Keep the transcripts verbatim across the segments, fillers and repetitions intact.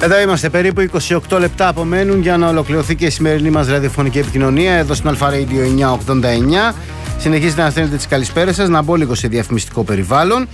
Εδώ είμαστε, περίπου είκοσι οκτώ λεπτά απομένουν για να ολοκληρωθεί και η σημερινή μας ραδιοφωνική επικοινωνία εδώ στην Αλφα Radio εννιακόσια ογδόντα εννιά. Συνεχίζετε να στέλνετε τις καλησπέρες σας, να μπω λίγο σε διαφημιστικό περιβάλλον.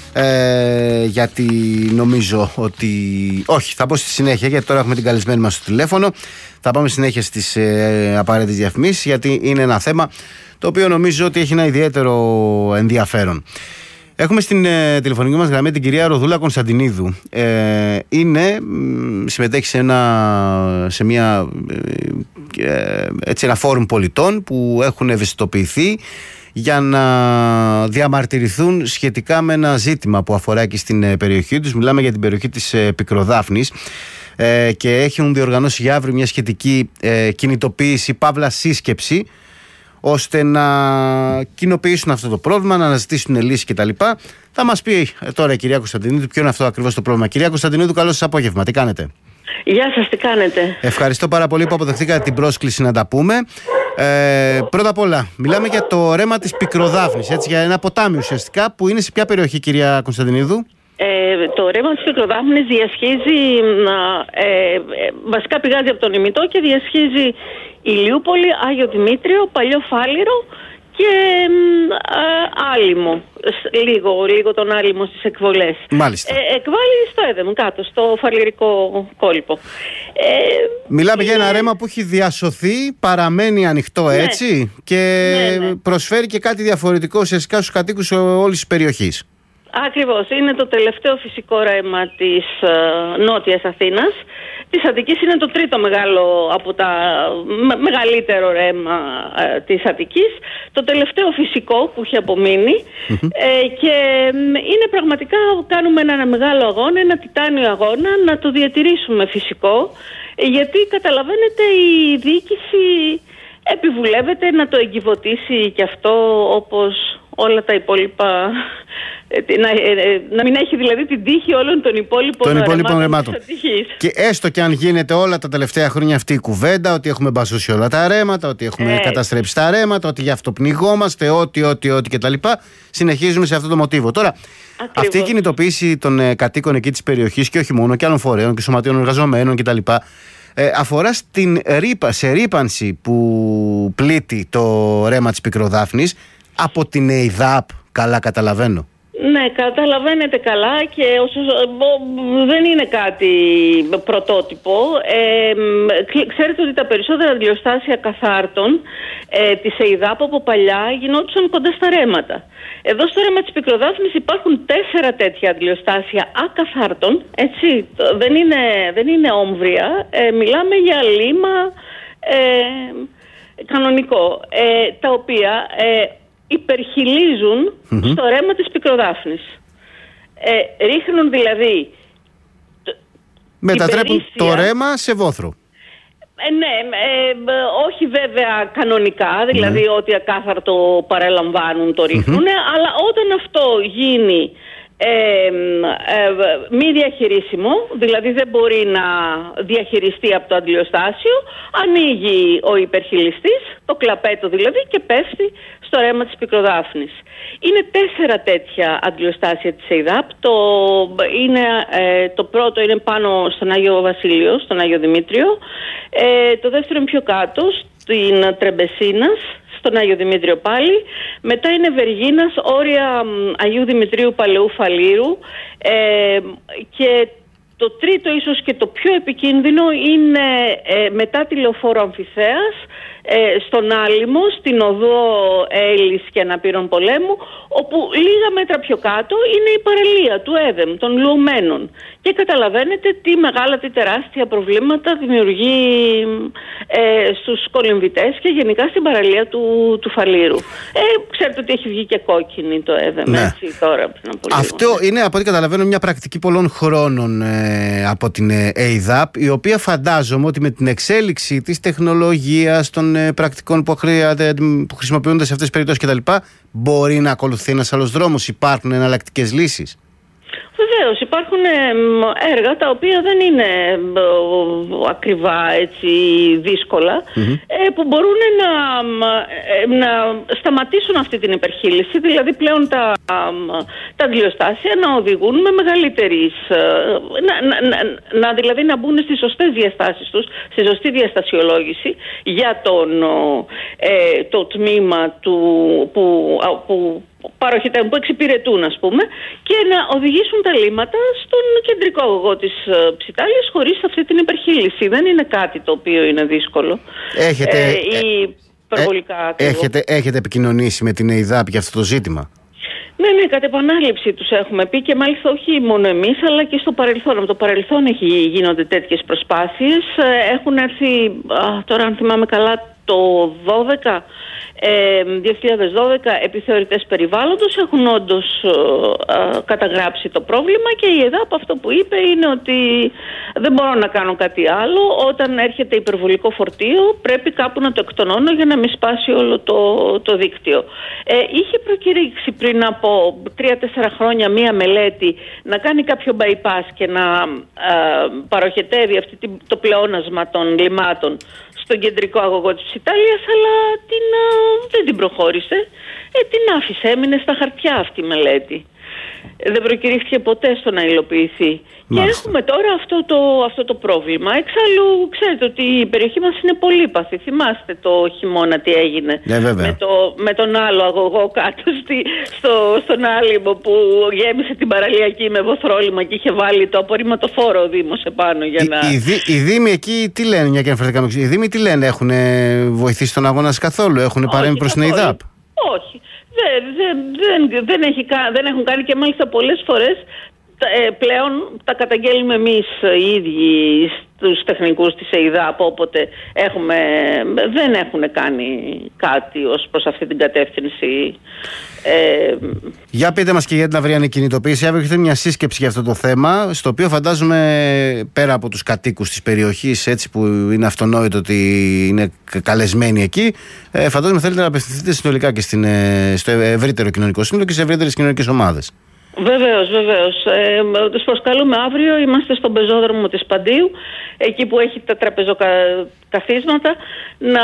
Ε, γιατί νομίζω ότι. Όχι, θα μπω στη συνέχεια, γιατί τώρα έχουμε την καλεσμένη μας στο τηλέφωνο. Θα πάμε συνέχεια στις ε, απαραίτητες διαφημίσεις, γιατί είναι ένα θέμα το οποίο νομίζω ότι έχει ένα ιδιαίτερο ενδιαφέρον. Έχουμε στην ε, τηλεφωνική μας γραμμή την κυρία Ροδούλα Κωνσταντινίδου. Ε, είναι, συμμετέχει σε, ένα, σε μια, ε, έτσι ένα φόρουμ πολιτών που έχουν ευαισθητοποιηθεί για να διαμαρτυρηθούν σχετικά με ένα ζήτημα που αφορά και στην περιοχή τους. Μιλάμε για την περιοχή της Πικροδάφνης ε, και έχουν διοργανώσει για αύριο μια σχετική ε, κινητοποίηση, παύλα σύσκεψη, ώστε να κοινοποιήσουν αυτό το πρόβλημα, να αναζητήσουν λύση κτλ. Θα μας πει τώρα η κυρία Κωνσταντινίδου ποιο είναι αυτό ακριβώς το πρόβλημα. Κυρία Κωνσταντινίδου, καλό σας απόγευμα. Τι κάνετε? Γεια σας, τι κάνετε? Ευχαριστώ πάρα πολύ που αποδεχτήκατε την πρόσκληση να τα πούμε. Ε, πρώτα απ' όλα, μιλάμε για το ρέμα της Πικροδάφνης, έτσι, για ένα ποτάμι ουσιαστικά, που είναι σε ποια περιοχή, κυρία Κωνσταντινίδου? Ε, το ρέμα της Πικροδάφνης διασχίζει, ε, ε, βασικά πηγάζει από τον Ημιτό και διασχίζει Ηλιούπολη, Άγιο Δημήτριο, Παλιό Φάληρο και ε, Άλυμο. Λίγο, λίγο τον Άλυμο στις εκβολές. Μάλιστα. Ε, εκβάλλει στο Έδεμ, κάτω, στο φαληρικό κόλπο. Ε, Μιλάμε είναι... για ένα ρέμα που έχει διασωθεί, παραμένει ανοιχτό, ναι, έτσι, και ναι, ναι. προσφέρει και κάτι διαφορετικό ουσιαστικά στους κατοίκους όλης της περιοχής. Ακριβώς. Είναι το τελευταίο φυσικό ρέμα της ε, Νότιας Αθήνας. Της Αττικής είναι το τρίτο μεγάλο από τα με, μεγαλύτερο ρέμα ε, της Αττικής. Το τελευταίο φυσικό που έχει απομείνει. Mm-hmm. Ε, και ε, είναι πραγματικά, κάνουμε ένα μεγάλο αγώνα, ένα τιτάνιο αγώνα, να το διατηρήσουμε φυσικό. Ε, γιατί καταλαβαίνετε, η διοίκηση επιβουλεύεται να το εγκυβωτήσει και αυτό, όπως όλα τα υπόλοιπα, να, να μην έχει δηλαδή την τύχη όλων των υπόλοιπων, των υπόλοιπων ρεμάτων. Και έστω και αν γίνεται όλα τα τελευταία χρόνια αυτή η κουβέντα, ότι έχουμε μπασούσει όλα τα ρέματα, ότι έχουμε ε. καταστρέψει τα ρέματα, ότι γι' αυτό πνιγόμαστε, ό,τι, ό,τι, ό,τι κτλ. Συνεχίζουμε σε αυτό το μοτίβο. Τώρα, ακριβώς, αυτή η κινητοποίηση των ε, κατοίκων εκεί της περιοχής και όχι μόνο, και άλλων φορέων και σωματείων εργαζομένων κτλ. Ε, αφορά στην ρήπα, σε ρήπανση που πλήττει το ρέμα της Πικροδάφνης από την ΕΙΔΑΠ, καλά καταλαβαίνω? Ναι, καταλαβαίνετε καλά, και όσο, δεν είναι κάτι πρωτότυπο. Ε, ξέρετε ότι τα περισσότερα αντιλιοστάσια καθάρτων ε, της ΕΙΔΑΠ από παλιά γινόντουσαν κοντά στα ρέματα. Εδώ στο ρέμα της Πικροδάφνης υπάρχουν τέσσερα τέτοια αντιλιοστάσια ακαθάρτων, έτσι, δεν είναι, δεν είναι όμβρια, ε, μιλάμε για λίμα ε, κανονικό, ε, τα οποία ε, υπερχιλίζουν mm-hmm. στο ρέμα της Πικροδάφνης. Ε, ρίχνουν δηλαδή... Μετατρέπουν υπερίσια το ρέμα σε βόθρο. Ε, ναι, ε, όχι βέβαια κανονικά, δηλαδή mm. ότι ακάθαρτο παραλαμβάνουν το ρίχνουν, mm-hmm. αλλά όταν αυτό γίνει ε, ε, μη διαχειρίσιμο, δηλαδή δεν μπορεί να διαχειριστεί από το αντιλιοστάσιο, ανοίγει ο υπερχιλιστής, το κλαπέτο δηλαδή, και πέφτει στο ρέμα της Πικροδάφνης. Είναι τέσσερα τέτοια αντιλιοστάσια της ΕΙΔΑΠ. Το, είναι, ε, το πρώτο είναι πάνω στον Άγιο Βασίλειο, στον Άγιο Δημήτριο. Ε, το δεύτερο είναι πιο κάτω, στην Τρεμπεσίνας, στον Άγιο Δημήτριο πάλι. Μετά είναι Βεργίνας, όρια Αγίου Δημητρίου Παλαιού Φαλήρου. Ε, και το τρίτο, ίσως και το πιο επικίνδυνο, είναι ε, μετά τη Λεωφόρο Αμφιθέας, ε, στον Άλυμο, στην οδό Έλλης και Αναπήρων Πολέμου, όπου λίγα μέτρα πιο κάτω είναι η παραλία του Έδεμ, των Λουωμένων. Και καταλαβαίνετε τι μεγάλα, τι τεράστια προβλήματα δημιουργεί ε, στους κολυμβητές και γενικά στην παραλία του, του Φαλήρου. Ε, ξέρετε ότι έχει βγει και κόκκινη το Έδεμ, ναι, έτσι, τώρα. Πριν από αυτό λίγο, ναι. Είναι, από ό,τι καταλαβαίνω, μια πρακτική πολλών χρόνων ε, από την ΕΙΔΑΠ, η οποία φαντάζομαι ότι με την εξέλιξη της τεχνολογίας, των ε, πρακτικών που, χρειάζεται, που χρησιμοποιούνται σε αυτές τις περιπτώσεις κτλ., μπορεί να ακολουθεί ένας άλλος δρόμος? Υπάρχουν εναλλακτικές λύσεις? Βεβαίως, υπάρχουν έργα τα οποία δεν είναι ακριβά, έτσι, δύσκολα, mm-hmm. που μπορούν να, να σταματήσουν αυτή την υπερχείληση, δηλαδή πλέον τα, τα αντιλιοστάσια να οδηγούν με μεγαλύτερης, να, να, να, να, δηλαδή να μπουν στις σωστές διαστάσεις τους, στη σωστή διαστασιολόγηση για τον, ε, το τμήμα του, που, που παροχητέ που εξυπηρετούν, ας πούμε, και να οδηγήσουν τα λίμματα στον κεντρικό αγωγό της Ψιτάλης χωρίς αυτή την υπερχείληση. Δεν είναι κάτι το οποίο είναι δύσκολο. Έχετε, ε, ή υπερβολικά ε, έχετε, έχετε επικοινωνήσει με την ΕΙΔΑΠ για αυτό το ζήτημα? Ναι, ναι, κατ' επανάληψη τους έχουμε πει, και μάλιστα όχι μόνο εμείς, αλλά και στο παρελθόν. Από το παρελθόν έχει, γίνονται τέτοιες προσπάθειες. Έχουν έρθει, α, τώρα αν θυμάμαι καλά, το δώδεκα, ε, δύο χιλιάδες δώδεκα επιθεωρητές περιβάλλοντος έχουν όντως ε, ε, καταγράψει το πρόβλημα, και η ΕΔΑΠ αυτό που είπε είναι ότι δεν μπορώ να κάνω κάτι άλλο. Όταν έρχεται υπερβολικό φορτίο πρέπει κάπου να το εκτονώνω για να μην σπάσει όλο το, το δίκτυο. Ε, είχε προκηρύξει πριν από τρία τέσσερα χρόνια μία μελέτη να κάνει κάποιο bypass και να ε, παροχετεύει αυτή το πλεόνασμα των λιμάτων στον κεντρικό αγωγό της Ιταλίας, αλλά την, α, δεν την προχώρησε. Ε, την άφησε, έμεινε στα χαρτιά αυτή η μελέτη. Δεν προκηρύχθηκε ποτέ στο να υλοποιηθεί. Μάλιστα. Και έχουμε τώρα αυτό το, αυτό το πρόβλημα. Εξάλλου, ξέρετε ότι η περιοχή μας είναι πολύπαθη. Θυμάστε το χειμώνα τι έγινε ναι, με, το, με τον άλλο αγωγό κάτω στη, στο, στον Άλυμο, που γέμισε την παραλιακή με βοθρόλιμα και είχε βάλει το απορριμματοφόρο ο Δήμος επάνω για να... Οι, οι, οι Δήμοι εκεί τι λένε, μια και αναφερθήκαμε, οι Δήμοι τι λένε, έχουν βοηθήσει τον αγώνα σας καθόλου, έχουν παρέμβει προς την ΕΙΔΑΠ? Όχι. Δεν, δεν, δεν, δεν, έχει, δεν έχουν κάνει, και μάλιστα πολλές φορές ε, πλέον τα καταγγέλνουμε εμείς οι ίδιοι στους τεχνικούς της ΕΙΔΑΠ, όποτε έχουμε, δεν έχουν κάνει κάτι ως προς αυτή την κατεύθυνση. Ε, για πείτε μας και για την αυριανή κινητοποίηση. Αύριο έχετε μια σύσκεψη για αυτό το θέμα, στο οποίο φαντάζομαι πέρα από τους κατοίκους της περιοχής, έτσι που είναι αυτονόητο ότι είναι καλεσμένοι εκεί, ε, φαντάζομαι θέλετε να απευθυνθείτε συνολικά και στην, στο ευρύτερο κοινωνικό σύνολο και σε ευρύτερες κοινωνικές ομάδες. Βεβαίως, βεβαίως. Ε, τους προσκαλούμε αύριο, είμαστε στον πεζόδρομο της Παντίου, εκεί που έχει τα τραπεζοκαθίσματα, να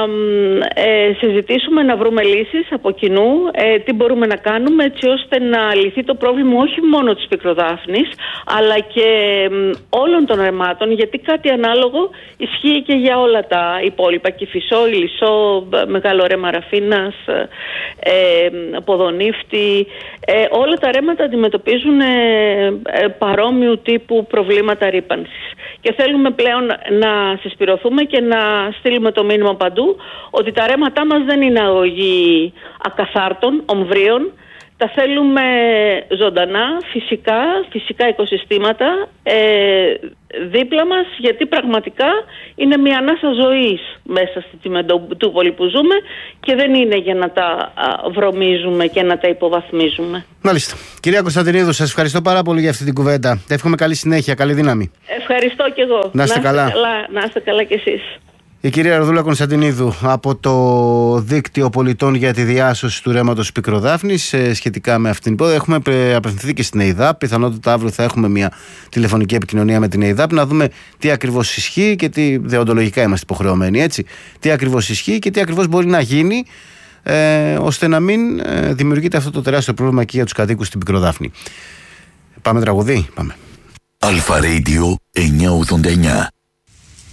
ε, συζητήσουμε, να βρούμε λύσεις από κοινού, ε, τι μπορούμε να κάνουμε έτσι ώστε να λυθεί το πρόβλημα όχι μόνο της Πικροδάφνης, αλλά και ε, όλων των ρεμάτων, γιατί κάτι ανάλογο ισχύει και για όλα τα υπόλοιπα, Κηφισό, Ηλισσό, Μεγάλο Ρέμα Ραφίνας, ε, Ποδονύφτη, ε, όλα τα ρέματα αντιμετωπίζουν ε, ε, παρόμοιου τύπου προβλήματα ρύπανσης. Και θέλουμε πλέον να συσπηρωθούμε και να στείλουμε το μήνυμα παντού ότι τα ρέματά μας δεν είναι αγωγή ακαθάρτων, ομβρίων. Τα θέλουμε ζωντανά, φυσικά, φυσικά οικοσυστήματα ε, δίπλα μας, γιατί πραγματικά είναι μια ανάσα ζωής μέσα στη Τσιμεντούπολη που ζούμε, και δεν είναι για να τα α, βρωμίζουμε και να τα υποβαθμίζουμε. Μάλιστα. Κυρία Κωνσταντινίδου, σας ευχαριστώ πάρα πολύ για αυτή την κουβέντα. Εύχομαι καλή συνέχεια, καλή δύναμη. Ευχαριστώ και εγώ. Να είστε, να είστε καλά. καλά. Να είστε καλά κι εσείς. Η κυρία Ροδούλα Κωνσταντινίδου από το Δίκτυο Πολιτών για τη Διάσωση του Ρέματος Πικροδάφνης, ε, σχετικά με αυτήν την υπόθεση. Έχουμε απευθυνθεί και στην ΕΙΔΑΠ. Πιθανότητα αύριο θα έχουμε μια τηλεφωνική επικοινωνία με την ΕΙΔΑΠ, να δούμε τι ακριβώς ισχύει και τι δεοντολογικά είμαστε υποχρεωμένοι, έτσι. Τι ακριβώς ισχύει και τι ακριβώς μπορεί να γίνει, ε, ώστε να μην ε, δημιουργείται αυτό το τεράστιο πρόβλημα και για τους κατοίκους στην Πικροδάφνη. Πάμε τραγουδί, πάμε. Αλφα Radio εννιακόσια ογδόντα εννιά.